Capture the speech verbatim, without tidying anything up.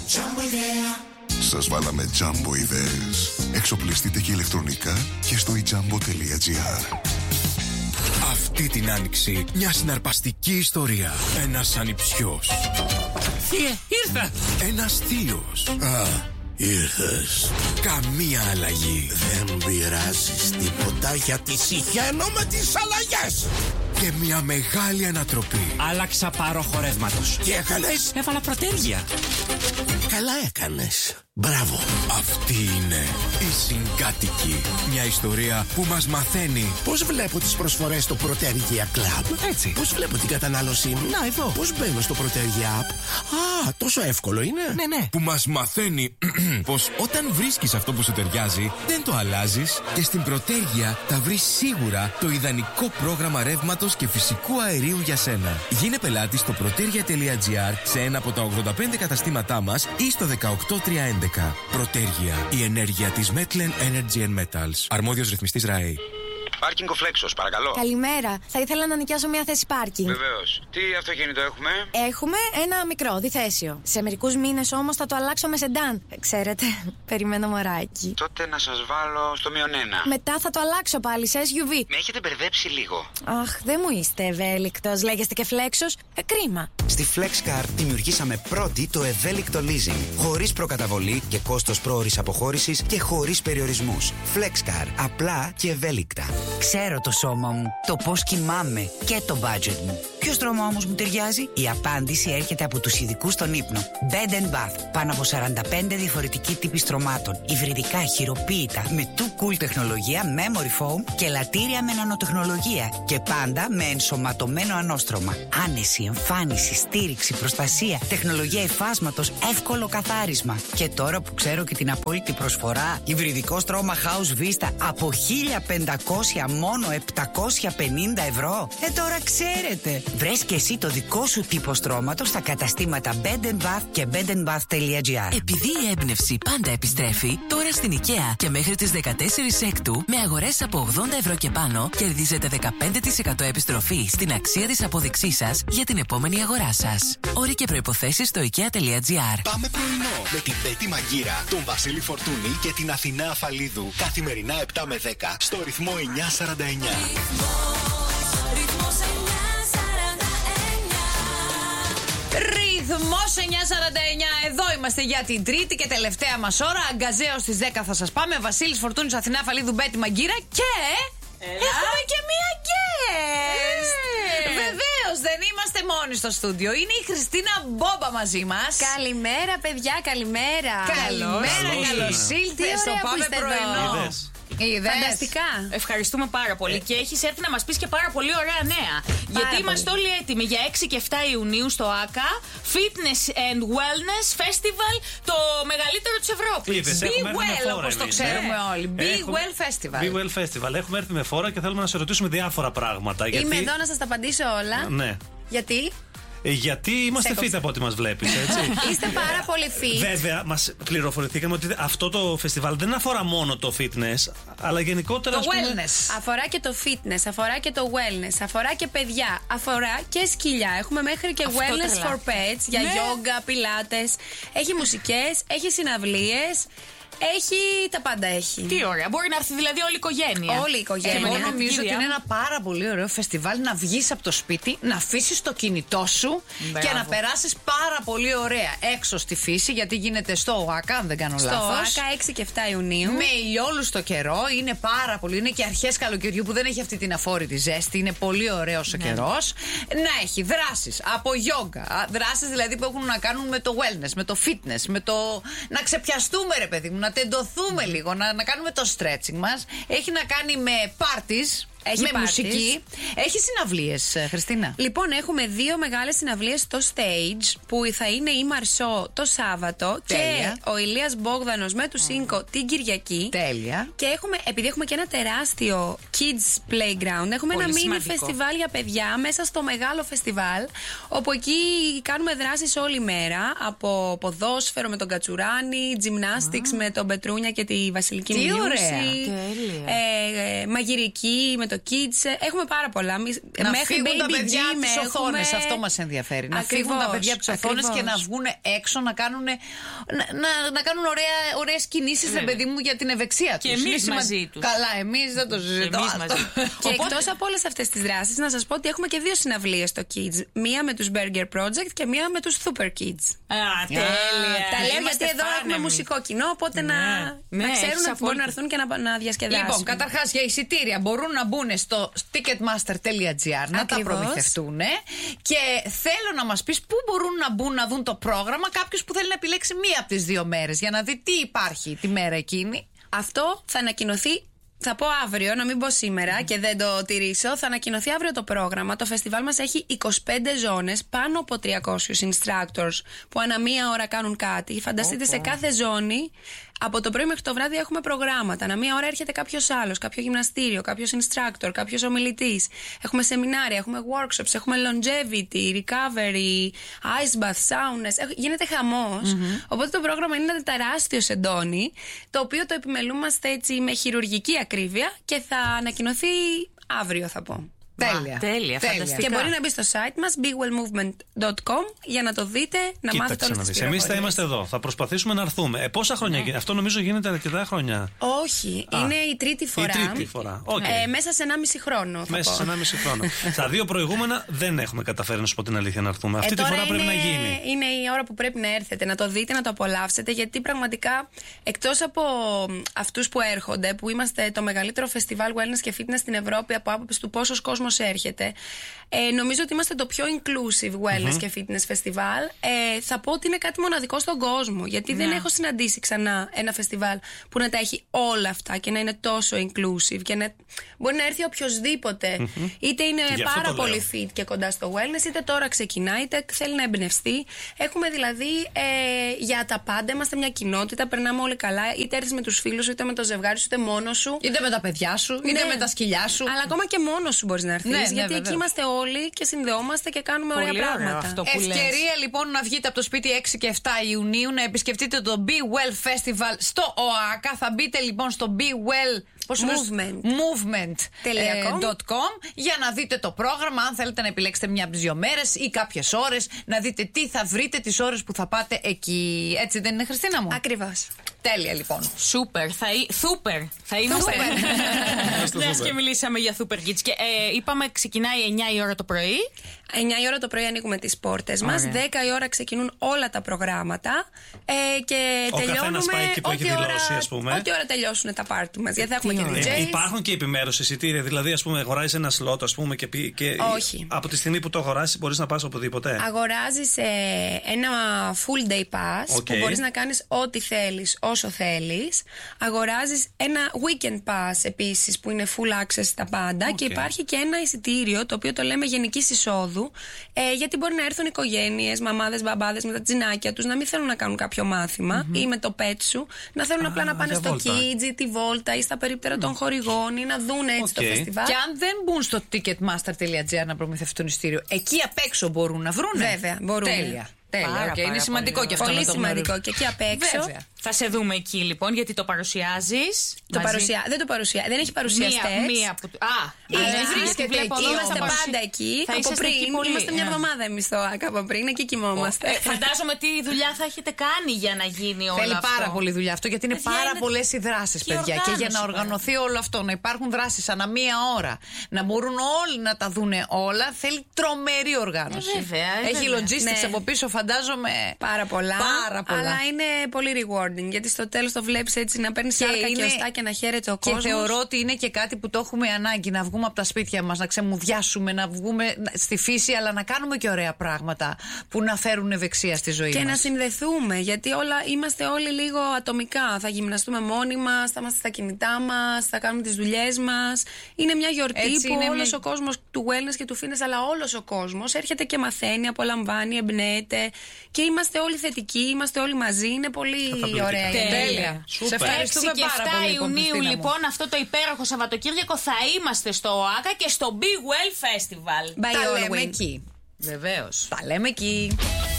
Σας βάλαμε Jumbo ιδέες. Εξοπλιστείτε και ηλεκτρονικά και στο e jumbo τελεία gr. Αυτή την άνοιξη μια συναρπαστική ιστορία. Ένας ανιψιός. Θείε, ήρθα! Ένας θείος. Α, ήρθες. Καμία αλλαγή. Δεν πειράζεις τίποτα γιατί συχαίνω με τις αλλαγές. Και μια μεγάλη ανατροπή. Άλλαξα πάροχο ρεύματος. Τι έκανες? Έβαλα προτέρια. Καλά έκανες. Μπράβο. Αυτή είναι η Συγκάτοικη. Μια ιστορία που μας μαθαίνει Πώς βλέπω τις προσφορές στο Protergia Club. Έτσι. Πώς βλέπω την κατανάλωσή μου. Να, εδώ. Πώς μπαίνω στο Protergia App. Α, τόσο εύκολο είναι. Ναι, ναι. που μας μαθαίνει πως όταν βρίσκεις αυτό που σου ταιριάζει, δεν το αλλάζεις και στην Protergia θα βρεις σίγουρα το ιδανικό πρόγραμμα ρεύματος και φυσικού αερίου για σένα. Γίνε πελάτης στο protergia τελεία gr σε ένα από τα ογδόντα πέντε καταστήματά μας ή στο δεκαοκτώ τρία έντεκα. Protergia, η ενέργεια της Metlen Energy and Metals. Αρμόδιος ρυθμιστής ΡΑΕ. Πάρκινγκ ο Φλέξος, παρακαλώ. Καλημέρα. Θα ήθελα να νοικιάσω μια θέση πάρκινγκ. Βεβαίως. Τι αυτοκίνητο έχουμε? Έχουμε ένα μικρό, διθέσιο. Σε μερικούς μήνες όμως θα το αλλάξω με σεντάν. Ξέρετε, περιμένω μωράκι. Τότε να σας βάλω στο μείον ένα. Μετά θα το αλλάξω πάλι σε ες γιου βι. Με έχετε μπερδέψει λίγο. Αχ, δεν μου είστε ευέλικτος. Λέγεστε και Φλέξος. Ε, κρίμα. Στη FlexCar δημιουργήσαμε πρώτη το ευέλικτο leasing. Χωρίς προκαταβολή και κόστος πρόωρης αποχώρησης και χωρίς περιορισμούς. FlexCar. Απλά και ευέλικτα. Ξέρω το σώμα μου, το πώς κοιμάμαι και το budget μου. Ποιο στρώμα όμως μου ταιριάζει? Η απάντηση έρχεται από τους ειδικούς στον ύπνο. Bed and Bath. Πάνω από σαράντα πέντε διαφορετικοί τύποι στρωμάτων. Υβριδικά, χειροποίητα, με Too Cool τεχνολογία, memory foam και λατήρια με νανοτεχνολογία. Και πάντα με ενσωματωμένο ανώστρωμα. Άνεση, εμφάνιση, στήριξη, προστασία, τεχνολογία υφάσματος, εύκολο καθάρισμα. Και τώρα που ξέρω και την απόλυτη προσφορά, υβριδικό στρώμα House Vista από χίλια πεντακόσια μόνο επτακόσια πενήντα ευρώ. Ε, τώρα ξέρετε. Βρες και εσύ το δικό σου τύπο στρώματος στα καταστήματα Bed and Bath και bed and bath τελεία gr. Επειδή η έμπνευση πάντα επιστρέφει, τώρα στην IKEA και μέχρι τις δεκατέσσερις Έκτου, με αγορές από ογδόντα ευρώ και πάνω, κερδίζετε δεκαπέντε τοις εκατό επιστροφή στην αξία της απόδειξής σας για την επόμενη αγορά σας. Όροι και προϋποθέσεις στο ikea τελεία gr. Πάμε πρωινό με την Πέτη Μαγκύρα, τον Βασίλη Φορτούνη και την Αθηνά Αφαλίδου. Καθημερινά επτά με δέκα στο ρυθμό εννιακόσια σαράντα εννιά. Ρυθμός εννιακόσια σαράντα εννιά. Εδώ είμαστε για την τρίτη και τελευταία μας ώρα. Αγκαζέω στις δέκα θα σας πάμε. Βασίλης Φορτούνης, Αθηνά Αφαλίδου, Μπέτη Μαγκύρα και... Έλα. Έχουμε και μία guest. Yeah. Βεβαίως, δεν είμαστε μόνοι στο στούντιο. Είναι η Χριστίνα Μπόμπα μαζί μας. Καλημέρα, παιδιά, καλημέρα. Καλημέρα, καλώς ήλθες. Το πάμε πρωινό. Είδες. Φανταστικά. Ευχαριστούμε πάρα πολύ. Ναι. Και έχεις έρθει να μας πεις και πάρα πολύ ωραία νέα. Πάρα Γιατί πολύ. Είμαστε όλοι έτοιμοι για έξι και επτά Ιουνίου στο ΆΚΑ Fitness and Wellness Festival, το μεγαλύτερο της Ευρώπης. Be Well, όπως το ξέρουμε ναι. όλοι. Be Έχουμε... Well Festival. Be Well Festival. Έχουμε έρθει με φόρα και θέλουμε να σε ρωτήσουμε διάφορα πράγματα. Είμαι γιατί... εδώ να σας τα απαντήσω όλα. Ναι. Γιατί? Γιατί είμαστε fit από ό,τι μας βλέπεις, έτσι. Είστε πάρα πολύ fit. Βέβαια, μας πληροφορηθήκαμε ότι αυτό το φεστιβάλ δεν αφορά μόνο το fitness, αλλά γενικότερα. Το πούμε, wellness. Αφορά και το fitness, αφορά και το wellness, αφορά και παιδιά, αφορά και σκυλιά. Έχουμε μέχρι και αυτό wellness τρελά. for pets για ναι. yoga, πιλάτες. Έχει μουσικές, έχει συναυλίες. Έχει, τα πάντα έχει. Τι ωραία. Μπορεί να έρθει δηλαδή όλη η οικογένεια. Όλη η οικογένεια. Εγώ νομίζω ότι είναι ένα πάρα πολύ ωραίο φεστιβάλ να βγεις από το σπίτι, να αφήσεις το κινητό σου Μπράβο. και να περάσεις πάρα πολύ ωραία έξω στη φύση, γιατί γίνεται στο ΟΑΚΑ, αν δεν κάνω στο λάθος. Στο ΟΑΚΑ έξι και επτά Ιουνίου. Με ηλιόλουστο καιρό. Είναι πάρα πολύ. Είναι και αρχές καλοκαιριού που δεν έχει αυτή την αφόρητη ζέστη. Είναι πολύ ωραίος ο ναι. καιρός. Να έχει δράσεις από γιόγκα. Δράσεις δηλαδή που έχουν να κάνουν με το wellness, με το fitness, με το να ξεπιαστούμε, ρε παιδί μου, να τεντωθούμε λίγο, να, να κάνουμε το stretching μας. Έχει να κάνει με parties. Έχει με parties. Μουσική. Έχει συναυλίες, Χριστίνα. Λοιπόν, έχουμε δύο μεγάλες συναυλίες στο stage που θα είναι η Μαρσό το Σάββατο. Τέλεια. Και ο Ηλίας Μπόγδανος με του Σίνκο την Κυριακή. Τέλεια. Και έχουμε, επειδή έχουμε και ένα τεράστιο kids playground, έχουμε πολύ ένα mini φεστιβάλ για παιδιά μέσα στο μεγάλο φεστιβάλ. Όπου εκεί κάνουμε δράσεις όλη μέρα. Από ποδόσφαιρο με τον Κατσουράνη, gymnastics mm. με τον Πετρούνια και τη Βασιλική Μιλιούση. Ε, ε, μαγειρική με το Kids. Έχουμε πάρα πολλά. Να μέχρι φύγουν τα Baby παιδιά Gym από τις οθόνες. έχουμε... Αυτό μας ενδιαφέρει. Ακριβώς, να φύγουν τα παιδιά από τις οθόνες και να ακριβώς. βγουν έξω να κάνουν, να, να, να κάνουν ωραία, ωραίες κινήσεις, ρε παιδί μου, για την ευεξία τους. Και εμείς μαζί τους. Καλά, εμείς δεν το συζητώ. Και εκτός από όλες αυτές τις δράσεις, να σας πω ότι έχουμε και δύο συναυλίες στο Kids. Μία με τους Burger Project και μία με τους Super Kids. Α, τέλεια. Τα λέω γιατί εδώ φάνεμοι. έχουμε μουσικό κοινό, οπότε Ναι. να, Ναι, να ξέρουν έχεις ότι μπορούν να απόλυτο. έρθουν και να, να διασκεδάσουν. Λοιπόν, καταρχάς για εισιτήρια μπορούν να μπουν στο ticketmaster τελεία gr να τα Ακριβώς. προμηθευτούν. Και θέλω να μας πεις πού μπορούν να μπουν να δουν το πρόγραμμα κάποιος που θέλει να επιλέξει μία από τις δύο μέρες για να δει τι υπάρχει τη μέρα εκείνη. Αυτό θα ανακοινωθεί. Θα πω αύριο, να μην πω σήμερα και δεν το τηρήσω. Θα ανακοινωθεί αύριο το πρόγραμμα. Το φεστιβάλ μας έχει είκοσι πέντε ζώνες, πάνω από τριακόσιους instructors που ανά μία ώρα κάνουν κάτι. Φανταστείτε, σε κάθε ζώνη, από το πρωί μέχρι το βράδυ έχουμε προγράμματα. Ανά μία ώρα έρχεται κάποιος άλλος, κάποιο γυμναστήριο, κάποιος instructor, κάποιος ομιλητής. Έχουμε σεμινάρια, έχουμε workshops, έχουμε longevity, recovery, ice bath, saunas. Γίνεται χαμός. Mm-hmm. Οπότε το πρόγραμμα είναι ένα τεράστιο σεντόνι, το οποίο το επιμελούμαστε έτσι με χειρουργική ακρίβεια και θα ανακοινωθεί αύριο, θα πω. Τέλεια. Τέλεια, φανταστικά. Και μπορεί να μπει στο site μας big well movement dot com για να το δείτε, να μάθετε όλες τις Εμείς θα πληροφορίες. είμαστε εδώ. Θα προσπαθήσουμε να έρθουμε. Ε, πόσα χρόνια γίνεται? Αυτό νομίζω γίνεται αρκετά χρόνια. Όχι, Α, είναι η τρίτη φορά. Η τρίτη φορά. Okay. Ε, μέσα σε ενάμιση χρόνο. Θα Μέσα πω. σε ενάμιση χρόνο. Στα δύο προηγούμενα δεν έχουμε καταφέρει, να σου πω την αλήθεια, να έρθουμε. Αυτή Ε, τη τώρα φορά πρέπει είναι, να γίνει. είναι η ώρα που πρέπει να έρθετε, να το δείτε, να το απολαύσετε, γιατί πραγματικά εκτός από αυτούς που έρχονται, που είμαστε το μεγαλύτερο φεστιβάλ wellness και fitness στην Ευρώπη από άποψη του πόσος κόσμος έρχεται, ε, νομίζω ότι είμαστε το πιο inclusive wellness mm-hmm. και fitness festival. Ε, θα πω ότι είναι κάτι μοναδικό στον κόσμο, γιατί δεν έχω συναντήσει ξανά ένα φεστιβάλ που να τα έχει όλα αυτά και να είναι τόσο inclusive και να μπορεί να έρθει οποιοδήποτε, mm-hmm. είτε είναι πάρα πολύ fit και κοντά στο wellness, είτε τώρα ξεκινάει, είτε θέλει να εμπνευστεί. Έχουμε δηλαδή ε, για τα πάντα, είμαστε μια κοινότητα, περνάμε όλοι καλά, είτε έρθεις με τους φίλους σου, είτε με το ζευγάρι σου, είτε μόνος σου. Είτε με τα παιδιά σου, είτε Ναι. με τα σκυλιά σου. Αλλά ακόμα και μόνος σου μπορείς να έρθεις, Ναι, ναι, γιατί βεβαίως. εκεί είμαστε όλοι και συνδεόμαστε και κάνουμε Πολύ ωραία ωραίο πράγματα. αυτό που Ευκαιρία λες. λοιπόν να βγείτε από το σπίτι έξι και επτά Ιουνίου, να επισκεφτείτε το Be Well Festival στο ΟΑΚΑ. Θα μπείτε λοιπόν στο Be Well Movement. movement.com για να δείτε το πρόγραμμα. Αν θέλετε να επιλέξετε μια από τις δύο μέρες ή κάποιες ώρες, να δείτε τι θα βρείτε τις ώρες που θα πάτε εκεί. Έτσι δεν είναι, Χριστίνα μου? Ακριβώς. Τέλεια λοιπόν. Σούπερ. Θα, εί- Θούπερ. Θα είμαστε. Μιας και μιλήσαμε για Super Kids. Και ε, είπαμε ξεκινάει εννιά η ώρα το πρωί. εννιά η ώρα το πρωί ανοίγουμε τις πόρτες μας. Ωραία. δέκα η ώρα ξεκινούν όλα τα προγράμματα. Ε, και Ο καθένας τελειώνουμε. πάει εκεί που έχει ό,τι ώρα- δηλώσει, ας πούμε. Ό,τι ώρα τελειώσουν τα πάρτι μας. Γιατί θα έχουμε και ντι τζέις. Ε, υπάρχουν και επιμέρους εισιτήρια. Δηλαδή, ας πούμε, αγοράζει ένα σλότ, ας πούμε, και, πει- και Όχι. από τη στιγμή που το αγοράσει, μπορείς να πας οπουδήποτε. Αγοράζεις ε, ένα full day pass Οκ. που μπορείς να κάνεις ό,τι θέλεις, όσο θέλεις. Αγοράζεις ένα weekend pass επίσης που είναι full access στα πάντα. Οκ. Και υπάρχει και ένα εισιτήριο το οποίο το λέμε γενικής εισόδου, ε, γιατί μπορεί να έρθουν οικογένειες, μαμάδες, μπαμπάδες με τα τζινάκια τους, να μην θέλουν να κάνουν κάποιο μάθημα ή με το pet σου, να θέλουν απλά να πάνε για στο βόλτα. Kids ή τη βόλτα ή στα περίπτερα των χορηγών ή να δουν έτσι το Οκ. φεστιβάλ. Και αν δεν μπουν στο ticketmaster τελεία gr να προμηθευτούν εισιτήριο, εκεί απ' έξω μπορούν να βρουν. Βέβαια, μπορούν. Τέλεια. Τέλεια. Πάρα, Οκ, πάρα είναι σημαντικό πολύ και αυτό Πολύ να το σημαντικό γνωρίζουν. και εκεί απ' έξω. Βέβαια. Θα σε δούμε εκεί λοιπόν, γιατί το παρουσιάζεις. Το μαζί- παρουσια... Δεν το παρουσία... Δεν έχει παρουσιαστές. Μία, μία που. Α, Αλλά είναι, γιατί βρίσκεται βλέπω εκεί, εδώ είμαστε θα παρουσι- πάντα εκεί. Θα Από είσαστε πριν, εκεί πολύ. είμαστε μια Ε. εβδομάδα εμείς στο ΆΚΑ από πριν, εκεί κοιμόμαστε. Ε, φαντάζομαι τι δουλειά θα έχετε κάνει για να γίνει όλο Θέλει αυτό. πάρα πολύ δουλειά αυτό, γιατί είναι Παιδιά, πάρα είναι- πολλέ οι δράσει, και παιδιά. Και για να οργάνωση, οργανωθεί όλο αυτό, να υπάρχουν δράσει ανά μία ώρα, να μπορούν όλοι να τα δούνε όλα, θέλει τρομερή οργάνωση. Ε, βέβαια, ε, Έχει βέβαια. logistics Ναι. από πίσω, φαντάζομαι. Πάρα πολλά. Πάρα πολλά. Αλλά είναι πολύ rewarding, γιατί στο τέλος το βλέπεις έτσι να παίρνει Και σάρκα και είναι- οστά και να χαίρεται ο Και κόσμος. θεωρώ ότι είναι και κάτι που το έχουμε ανάγκη, να βγούμε από τα σπίτια μας, να ξεμουδιάσουμε, να βγούμε στη φύση, αλλά να κάνουμε και ωραία πράγματα που να φέρουν ευεξία στη ζωή Και μας. να συνδεθούμε, γιατί όλα είμαστε όλοι λίγο ατομικά. Θα γυμναστούμε μόνοι μας, θα είμαστε στα κινητά μας, θα κάνουμε τις δουλειές μας. Είναι μια γιορτή Έτσι που είναι όλος μια- ο κόσμος του wellness και του fitness, αλλά όλος ο κόσμος έρχεται και μαθαίνει, απολαμβάνει, εμπνέεται. Και είμαστε όλοι θετικοί, είμαστε όλοι μαζί. Είναι πολύ Καταπληκτικά. ωραία. η Τέλεια. ενέργεια. Σε έξι ευχαριστούμε και πάρα επτά πολύ, λοιπόν, Ιουνίου Χριστίνα μου. λοιπόν αυτό το υπέροχο Σαββατοκύριακο θα είμαστε στο ΟΑΚΑ και στο Be Well Festival. By Τα all λέμε wings. εκεί. Βεβαίως. Τα λέμε εκεί.